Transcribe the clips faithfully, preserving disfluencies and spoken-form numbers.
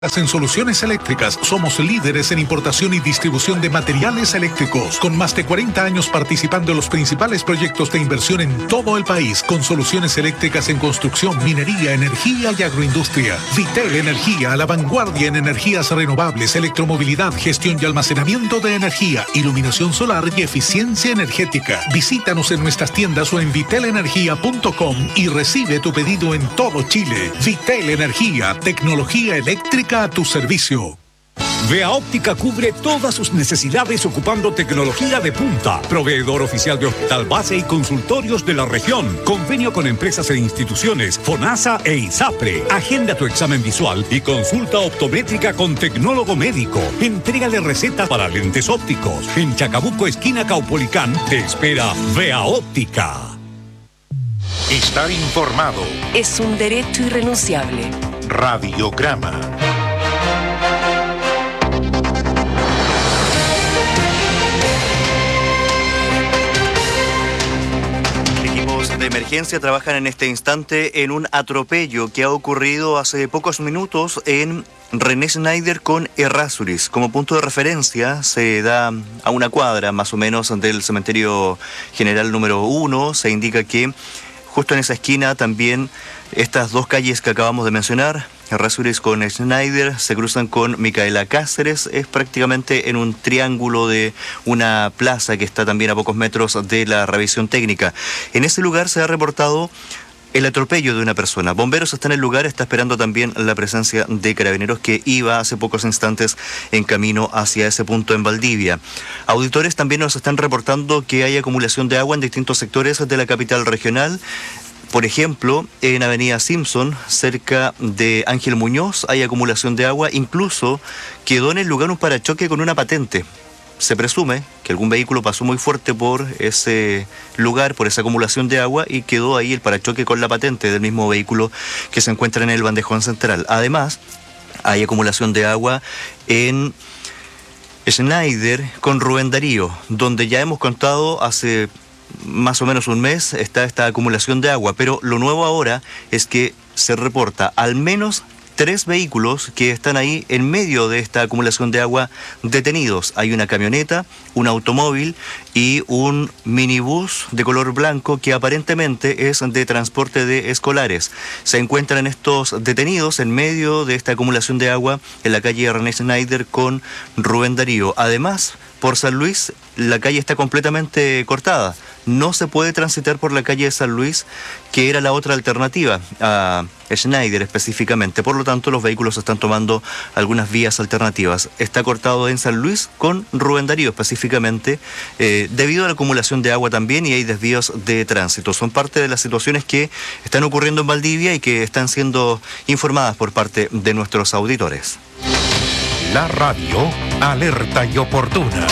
En Soluciones Eléctricas somos líderes en importación y distribución de materiales eléctricos, con más de cuarenta años participando en los principales proyectos de inversión en todo el país, con soluciones eléctricas en construcción, minería, energía y agroindustria. Vitel Energía, a la vanguardia en energías renovables, electromovilidad, gestión y almacenamiento de energía, iluminación solar y eficiencia energética. Visítanos en nuestras tiendas o en vitel energía punto com y recibe tu pedido en todo Chile. Vitel Energía, tecnología eléctrica a tu servicio. Vea Óptica cubre todas sus necesidades ocupando tecnología de punta. Proveedor oficial de hospital base y consultorios de la región. Convenio con empresas e instituciones, FONASA e ISAPRE. Agenda tu examen visual y consulta optométrica con tecnólogo médico. Entrega de recetas para lentes ópticos. En Chacabuco, esquina Caupolicán, te espera Vea Óptica. Estar informado es un derecho irrenunciable. Radiograma. De emergencia trabajan en este instante en un atropello que ha ocurrido hace pocos minutos en René Schneider con Errázuriz. Como punto de referencia se da a una cuadra más o menos del cementerio general número uno. Se indica que justo en esa esquina también estas dos calles que acabamos de mencionar, Errázuriz con Schneider, se cruzan con Micaela Cáceres. Es prácticamente en un triángulo de una plaza que está también a pocos metros de la revisión técnica. En ese lugar se ha reportado el atropello de una persona. Bomberos está en el lugar, está esperando también la presencia de carabineros que iba hace pocos instantes en camino hacia ese punto en Valdivia. Auditores también nos están reportando que hay acumulación de agua en distintos sectores de la capital regional. Por ejemplo, en Avenida Simpson, cerca de Ángel Muñoz, hay acumulación de agua. Incluso quedó en el lugar un parachoque con una patente. Se presume que algún vehículo pasó muy fuerte por ese lugar, por esa acumulación de agua, y quedó ahí el parachoque con la patente del mismo vehículo que se encuentra en el bandejón central. Además, hay acumulación de agua en Schneider con Rubén Darío, donde ya hemos contado hace más o menos un mes está esta acumulación de agua, pero lo nuevo ahora es que se reporta al menos tres vehículos que están ahí en medio de esta acumulación de agua detenidos. Hay una camioneta, un automóvil y un minibús de color blanco que aparentemente es de transporte de escolares. Se encuentran estos detenidos en medio de esta acumulación de agua en la calle René Schneider con Rubén Darío. Además, por San Luis, la calle está completamente cortada. No se puede transitar por la calle de San Luis, que era la otra alternativa a Schneider específicamente. Por lo tanto, los vehículos están tomando algunas vías alternativas. Está cortado en San Luis con Rubén Darío específicamente, eh, debido a la acumulación de agua también, y hay desvíos de tránsito. Son parte de las situaciones que están ocurriendo en Valdivia y que están siendo informadas por parte de nuestros auditores. La radio alerta y oportuna.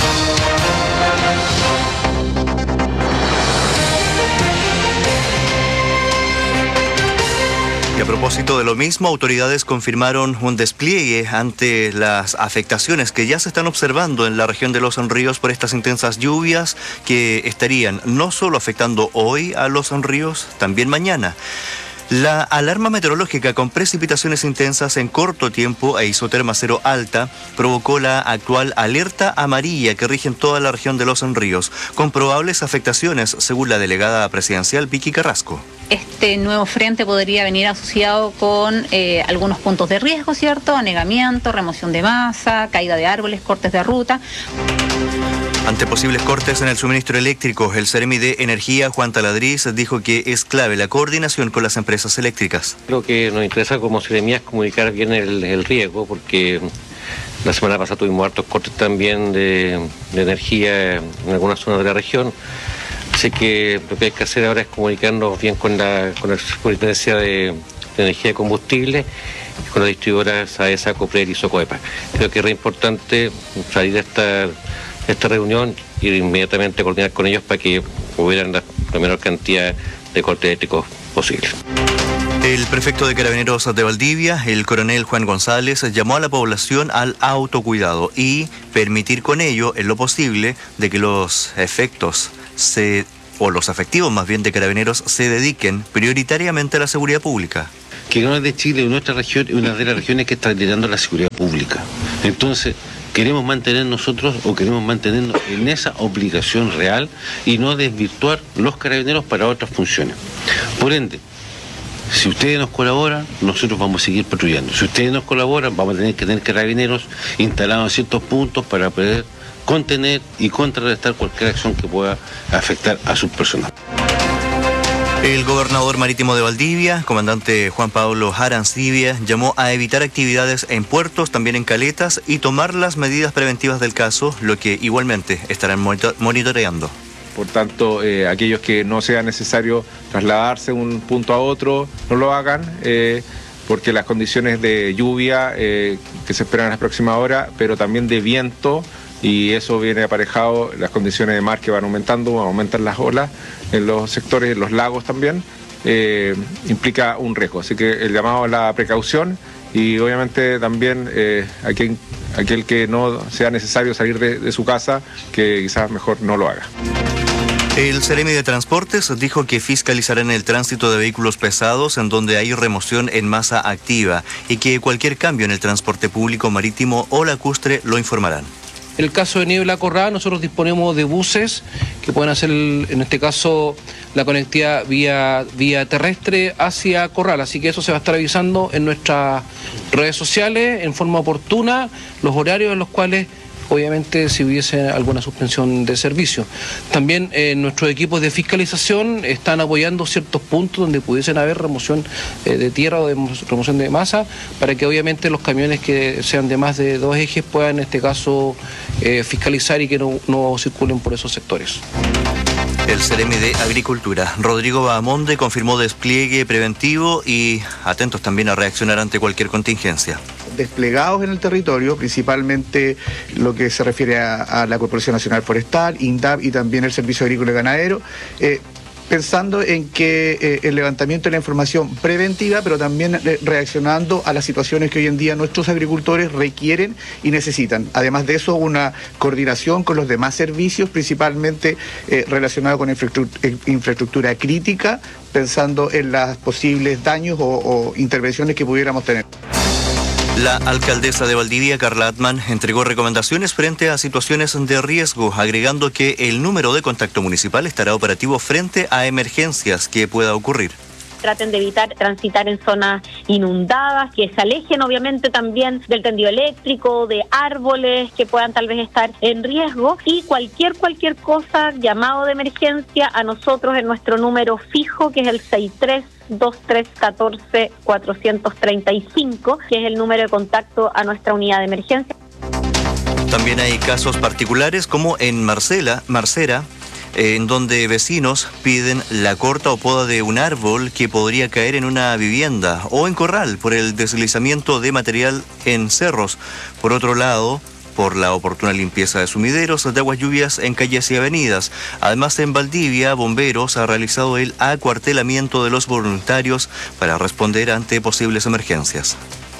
Y a propósito de lo mismo, autoridades confirmaron un despliegue ante las afectaciones que ya se están observando en la región de Los Ríos por estas intensas lluvias que estarían no solo afectando hoy a Los Ríos, también mañana. La alarma meteorológica con precipitaciones intensas en corto tiempo e isoterma cero alta provocó la actual alerta amarilla que rige en toda la región de Los Ríos, con probables afectaciones, según la delegada presidencial Vicky Carrasco. Este nuevo frente podría venir asociado con eh, algunos puntos de riesgo, ¿cierto? Anegamiento, remoción de masa, caída de árboles, cortes de ruta. Ante posibles cortes en el suministro eléctrico, el Seremi de Energía, Juan Taladriz, dijo que es clave la coordinación con las empresas eléctricas. Lo que nos interesa como Seremi es comunicar bien el, el riesgo, porque la semana pasada tuvimos hartos cortes también de, de energía en algunas zonas de la región. Así que lo que hay que hacer ahora es comunicarnos bien con la, con la Superintendencia de, de Energía y Combustible, y con las distribuidoras AESA, COPREL y SOCOEPA. Creo que es re importante salir de esta... esta reunión y inmediatamente coordinar con ellos para que hubieran la, la menor cantidad de cortes eléctricos posible. El prefecto de Carabineros de Valdivia, el coronel Juan González, llamó a la población al autocuidado y permitir con ello, en lo posible, de que los efectos se, o los efectivos más bien de Carabineros se dediquen prioritariamente a la seguridad pública. que no es de Chile, de nuestra región, es una de las regiones que está liderando la seguridad pública. Entonces, queremos mantener nosotros o queremos mantenernos en esa obligación real y no desvirtuar los carabineros para otras funciones. Por ende, si ustedes nos colaboran, nosotros vamos a seguir patrullando. Si ustedes nos colaboran, vamos a tener que tener carabineros instalados en ciertos puntos para poder contener y contrarrestar cualquier acción que pueda afectar a sus personas. El gobernador marítimo de Valdivia, comandante Juan Pablo Arancibia, llamó a evitar actividades en puertos, también en caletas, y tomar las medidas preventivas del caso, lo que igualmente estarán monitoreando. Por tanto, eh, aquellos que no sea necesario trasladarse de un punto a otro, no lo hagan, eh, porque las condiciones de lluvia eh, que se esperan en las próximas horas, pero también de viento, y eso viene aparejado, las condiciones de mar que van aumentando, aumentan las olas en los sectores, en los lagos también, eh, implica un riesgo. Así que el llamado a la precaución y obviamente también eh, aquel, aquel que no sea necesario salir de, de su casa, que quizás mejor no lo haga. El Seremi de Transportes dijo que fiscalizarán el tránsito de vehículos pesados en donde hay remoción en masa activa y que cualquier cambio en el transporte público marítimo o lacustre lo informarán. En el caso de Niebla Corrada, nosotros disponemos de buses que pueden hacer, en este caso, la conectividad vía, vía terrestre hacia Corral. Así que eso se va a estar avisando en nuestras redes sociales en forma oportuna, los horarios en los cuales, obviamente, si hubiese alguna suspensión de servicio. También eh, nuestros equipos de fiscalización están apoyando ciertos puntos donde pudiesen haber remoción eh, de tierra o de remoción de masa, para que obviamente los camiones que sean de más de dos ejes puedan, en este caso, eh, fiscalizar y que no, no circulen por esos sectores. El Seremi de Agricultura, Rodrigo Bahamonde, confirmó despliegue preventivo y atentos también a reaccionar ante cualquier contingencia. Desplegados en el territorio, principalmente lo que se refiere a, a la Corporación Nacional Forestal, INDAP y también el Servicio Agrícola y Ganadero, eh, pensando en que eh, el levantamiento de la información preventiva, pero también eh, reaccionando a las situaciones que hoy en día nuestros agricultores requieren y necesitan. Además de eso, una coordinación con los demás servicios, principalmente eh, relacionado con infraestructura, infraestructura crítica, pensando en los posibles daños o, o intervenciones que pudiéramos tener. La alcaldesa de Valdivia, Carla Atman, entregó recomendaciones frente a situaciones de riesgo, agregando que el número de contacto municipal estará operativo frente a emergencias que pueda ocurrir. Traten de evitar transitar en zonas inundadas, que se alejen obviamente también del tendido eléctrico, de árboles que puedan tal vez estar en riesgo, y cualquier cualquier cosa, llamado de emergencia a nosotros en nuestro número fijo, que es el seis tres dos tres uno cuatro cuatro tres cinco, que es el número de contacto a nuestra unidad de emergencia. También hay casos particulares como en Marcela, Marcera, en donde vecinos piden la corta o poda de un árbol que podría caer en una vivienda, o en Corral por el deslizamiento de material en cerros. Por otro lado, por la oportuna limpieza de sumideros de aguas lluvias en calles y avenidas. Además, en Valdivia, Bomberos ha realizado el acuartelamiento de los voluntarios para responder ante posibles emergencias.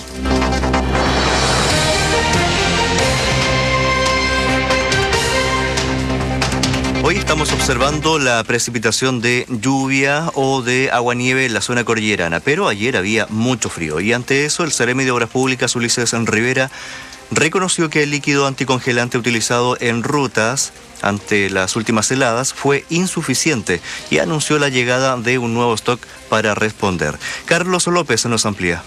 Hoy estamos observando la precipitación de lluvia o de aguanieve en la zona cordillerana, pero ayer había mucho frío y ante eso el Seremi de Obras Públicas, Ulises Rivera, reconoció que el líquido anticongelante utilizado en rutas ante las últimas heladas fue insuficiente y anunció la llegada de un nuevo stock para responder. Carlos López nos amplía.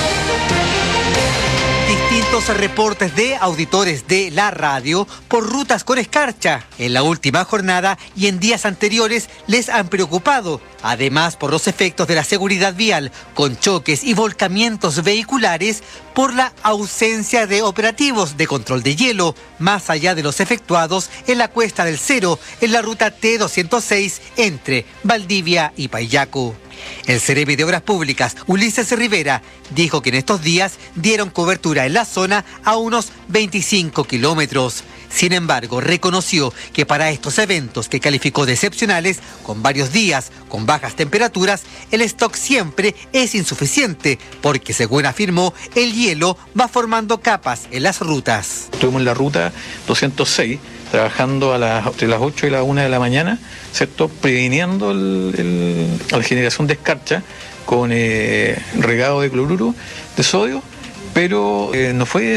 Distintos reportes de auditores de la radio por rutas con escarcha en la última jornada y en días anteriores les han preocupado, además por los efectos de la seguridad vial con choques y volcamientos vehiculares por la ausencia de operativos de control de hielo, más allá de los efectuados en la Cuesta del Cero, en la ruta T doscientos seis entre Valdivia y Payaco. El Seremi de Obras Públicas, Ulises Rivera, dijo que en estos días dieron cobertura en la zona a unos veinticinco kilómetros. Sin embargo, reconoció que para estos eventos que calificó de excepcionales, con varios días, con bajas temperaturas, el stock siempre es insuficiente, porque según afirmó, el hielo va formando capas en las rutas. Estuvimos en la ruta doscientos seis, trabajando a las, entre las ocho y la una de la mañana, ¿cierto? Previniendo el, el, la generación de escarcha con eh, regado de cloruro de sodio, pero eh, no fue